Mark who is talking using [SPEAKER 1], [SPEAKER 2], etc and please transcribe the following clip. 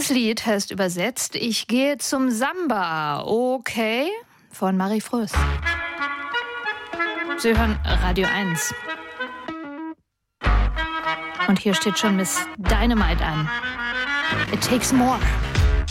[SPEAKER 1] Dieses Lied heißt übersetzt Ich gehe zum Samba, okay, von Marie Fröß. Sie hören Radio 1. Und hier steht schon Miss Dynamite an. It takes more.